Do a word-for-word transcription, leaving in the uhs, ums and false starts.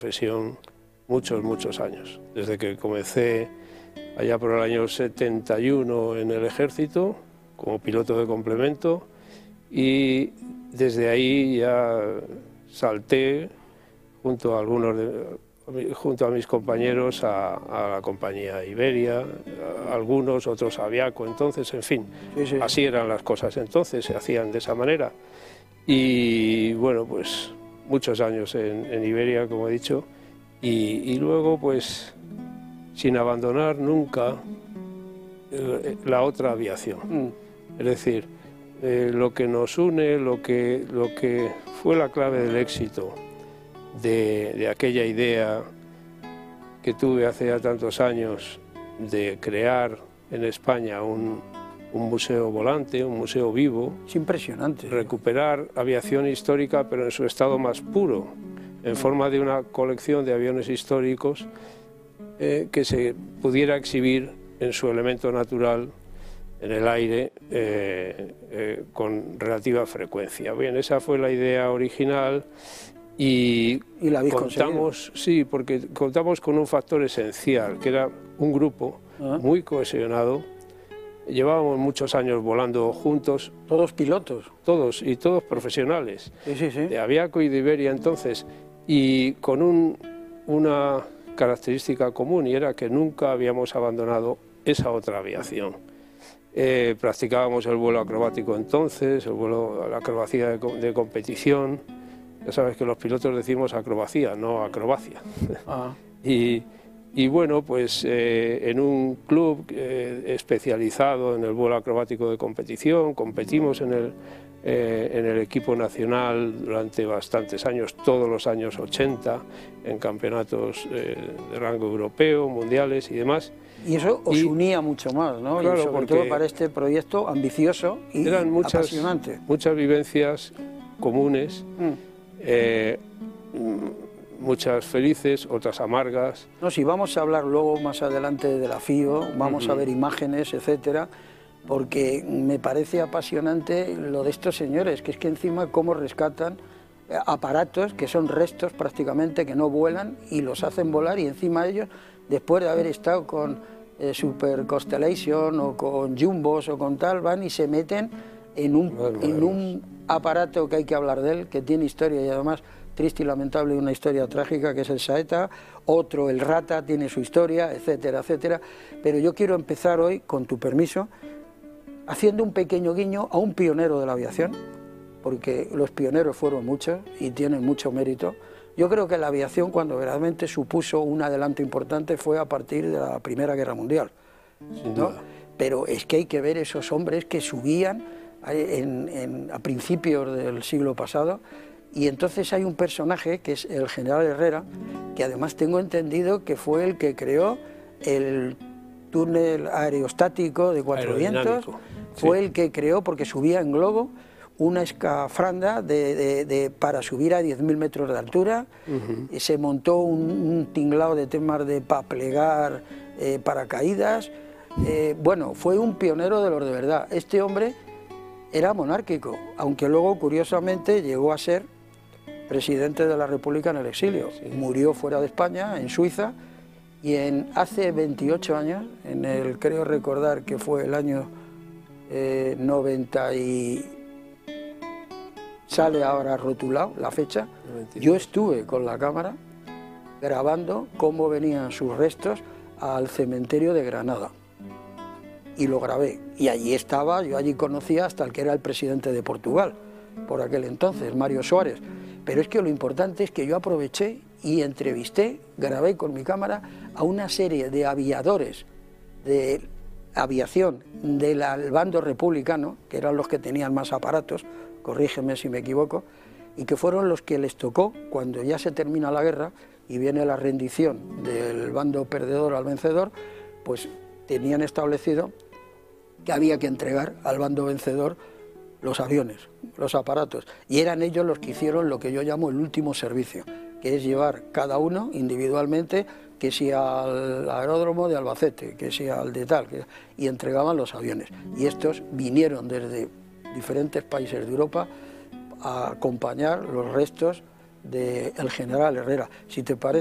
profesión muchos, muchos años. Desde que comencé allá por el año setenta y uno en el ejército, como piloto de complemento, y desde ahí ya salté junto a algunos de, junto a mis compañeros a, a la compañía Iberia, a algunos, otros a Aviaco, entonces, en fin, sí, sí. Así eran las cosas entonces, se hacían de esa manera. Y bueno, pues muchos años en, en Iberia, como he dicho, y, y luego pues sin abandonar nunca la otra aviación. Mm. Es decir, eh, lo que nos une, lo que, lo que fue la clave del éxito de, de aquella idea que tuve hace ya tantos años de crear en España un, un museo volante, un museo vivo. Es impresionante. Recuperar aviación histórica, pero en su estado más puro, en forma de una colección de aviones históricos eh, que se pudiera exhibir en su elemento natural, en el aire, eh, eh, con relativa frecuencia. Bien, esa fue la idea original y, ¿Y la habéis contamos, conseguido? Sí, porque contamos con un factor esencial, que era un grupo ¿Ah? muy cohesionado. Llevábamos muchos años volando juntos. ¿Todos pilotos? Todos, y todos profesionales. Sí, sí, sí. De Aviaco y de Iberia entonces, y con un, una característica común, y era que nunca habíamos abandonado esa otra aviación. Eh, practicábamos el vuelo acrobático entonces, el vuelo, la acrobacia de, de competición. Ya sabes que los pilotos decimos acrobacía, no acrobacia. Ah. y, y bueno, pues eh, en un club eh, especializado en el vuelo acrobático de competición, competimos en el, eh, en el equipo nacional durante bastantes años, todos los años ochenta, en campeonatos eh, de rango europeo, mundiales y demás. Y eso os y, unía mucho más, ¿no? Claro, y sobre todo para este proyecto ambicioso y eran muchas, apasionante. Muchas vivencias comunes, mm. eh, muchas felices, otras amargas. No, si vamos a hablar luego más adelante de la FIO, vamos uh-huh. a ver imágenes, etcétera, porque me parece apasionante lo de estos señores, que es que encima cómo rescatan aparatos que son restos prácticamente, que no vuelan y los hacen volar, y encima ellos, después de haber estado con eh, Super Constellation o con Jumbos o con tal, van y se meten en un, bueno, en un aparato que hay que hablar de él, que tiene historia y además triste y lamentable, una historia trágica, que es el Saeta. Otro, el Rata, tiene su historia, etcétera, etcétera. Pero yo quiero empezar hoy, con tu permiso, haciendo un pequeño guiño a un pionero de la aviación, porque los pioneros fueron muchos y tienen mucho mérito. Yo creo que la aviación, cuando verdaderamente supuso un adelanto importante, fue a partir de la Primera Guerra Mundial, Sin ¿no? duda. Pero es que hay que ver esos hombres que subían en, en, a principios del siglo pasado, y entonces hay un personaje que es el general Herrera, que además tengo entendido que fue el que creó el túnel aerostático de cuatro vientos, fue sí. el que creó, porque subía en globo, una escafranda de, de, de, para subir a diez mil metros de altura, uh-huh. y se montó un, un tinglado de temas de para plegar eh, paracaídas. Eh, bueno, fue un pionero de los de verdad. Este hombre era monárquico, aunque luego, curiosamente, llegó a ser presidente de la República en el exilio. Sí. Murió fuera de España, en Suiza, y en, hace veintiocho años, en el, creo recordar que fue el año eh, noventa y... sale ahora rotulado la fecha, noventa y dos. Yo estuve con la cámara grabando cómo venían sus restos al cementerio de Granada, y lo grabé, y allí estaba, yo allí conocía hasta el que era el presidente de Portugal por aquel entonces, Mário Soares. Pero es que lo importante es que yo aproveché y entrevisté, grabé con mi cámara a una serie de aviadores de aviación del bando republicano, que eran los que tenían más aparatos, corrígeme si me equivoco, y que fueron los que les tocó, cuando ya se termina la guerra y viene la rendición del bando perdedor al vencedor, pues tenían establecido que había que entregar al bando vencedor los aviones, los aparatos, y eran ellos los que hicieron lo que yo llamo el último servicio, que es llevar cada uno individualmente, que si al aeródromo de Albacete, que si al de tal, que, y entregaban los aviones. Y estos vinieron desde diferentes países de Europa a acompañar los restos del general Herrera. Si te parece,